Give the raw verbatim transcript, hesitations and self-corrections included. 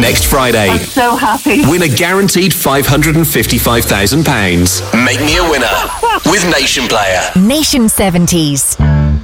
next Friday. I'm so happy. Win a guaranteed five hundred fifty-five thousand pounds. Make me a winner with Nation Player. Nation seventies.